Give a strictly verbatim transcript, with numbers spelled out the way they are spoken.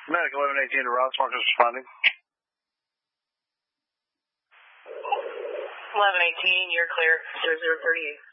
Medic eleven eighteen to Ross Marcus responding. eleven eighteen, you're clear. zero zero thirty-eight.